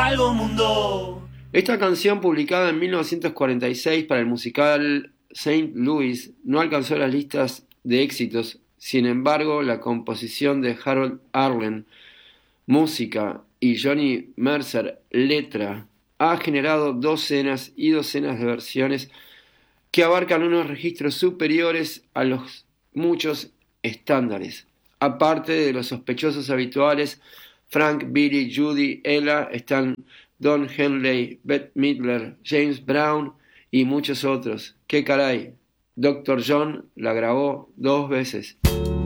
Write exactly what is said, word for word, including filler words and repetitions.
salvo mundo. Esta canción, publicada en mil novecientos cuarenta y seis para el musical Saint Louis, no alcanzó las listas de éxitos. Sin embargo, la composición de Harold Arlen, música, y Johnny Mercer, letra, ha generado docenas y docenas de versiones que abarcan unos registros superiores a los muchos estándares. Aparte de los sospechosos habituales, Frank, Billy, Judy, Ella, están Don Henley, Bette Midler, James Brown y muchos otros. ¡Qué caray! doctor John la grabó dos veces.